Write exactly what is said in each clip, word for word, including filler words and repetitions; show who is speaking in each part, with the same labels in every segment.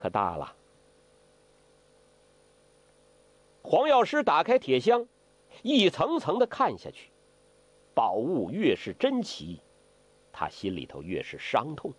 Speaker 1: 可大了。黄药师打开铁箱，一层层的看下去，宝物越是珍奇，他心里头越是伤痛。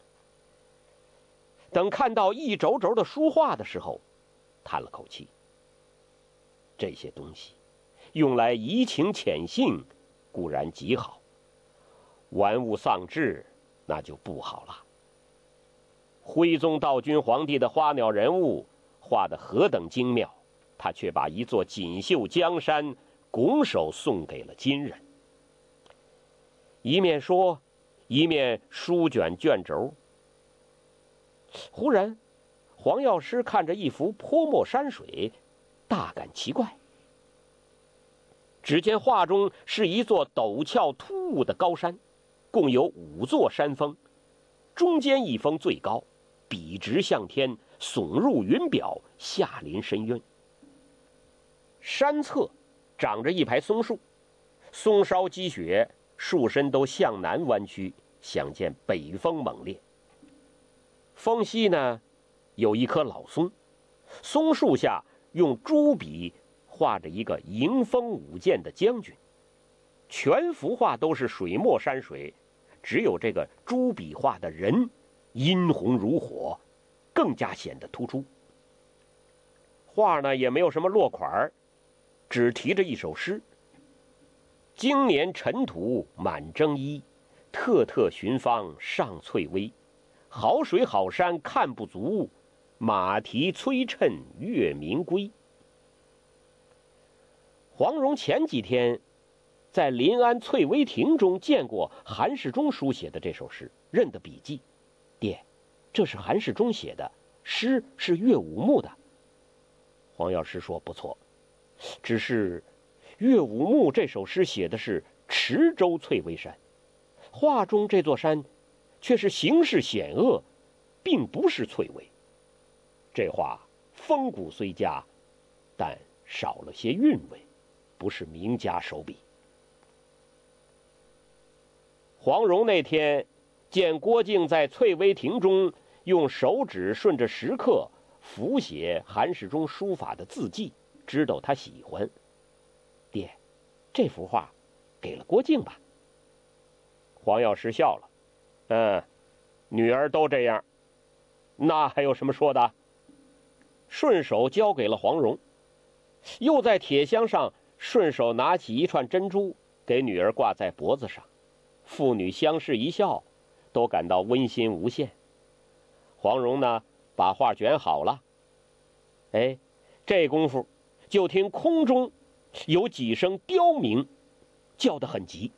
Speaker 1: 等看到一轴轴的书画的时候，叹了口气。这些东西用来移情遣性固然极好，玩物丧志那就不好了。徽宗道君皇帝的花鸟人物画得何等精妙，他却把一座锦绣江山拱手送给了金人。一面说，一面书卷卷轴。忽然，黄药师看着一幅泼墨山水，大感奇怪。只见画中是一座陡峭突兀的高山，共有五座山峰，中间一峰最高，笔直向天，耸入云表，下临深渊。山侧长着一排松树，松梢积雪，树身都向南弯曲，想见北风猛烈。峰西呢，有一棵老松，松树下用朱笔画着一个迎风舞剑的将军。全幅画都是水墨山水，只有这个朱笔画的人殷红如火，更加显得突出。画呢也没有什么落款，只提着一首诗：经年尘土满征衣，特特寻芳上翠微。好水好山看不足，马蹄催趁月明归。黄蓉前几天在临安翠微亭中见过韩世忠书写的这首诗，认得笔迹。爹，这是韩世忠写的，诗是岳武穆的。黄药师说：不错，只是岳武穆这首诗写的是池州翠微山，画中这座山却是形势险恶，并不是翠微。这画风骨虽佳，但少了些韵味，不是名家手笔。黄蓉那天见郭靖在翠微亭中用手指顺着石刻符写韩世忠书法的字迹，知道他喜欢。爹，这幅画给了郭靖吧。黄药师笑了，嗯，女儿都这样，那还有什么说的？顺手交给了黄蓉，又在铁箱上顺手拿起一串珍珠给女儿挂在脖子上。父女相视一笑，都感到温馨无限。黄蓉呢，把画卷好了。哎，这功夫就听空中有几声刁鸣，叫得很急。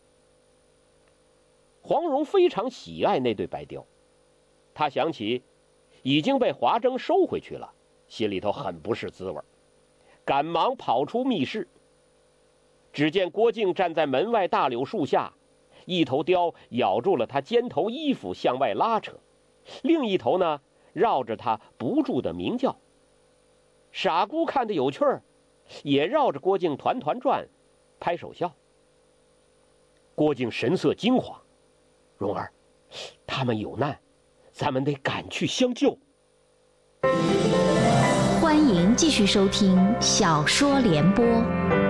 Speaker 1: 黄蓉非常喜爱那对白雕，她想起已经被华筝收回去了，心里头很不是滋味，赶忙跑出密室。只见郭靖站在门外大柳树下，一头雕咬住了他肩头衣服向外拉扯，另一头呢绕着他不住的鸣叫。傻姑看得有趣儿，也绕着郭靖团团转，拍手笑。郭靖神色惊慌，蓉儿，他们有难，咱们得赶去相救。
Speaker 2: 欢迎继续收听小说联播。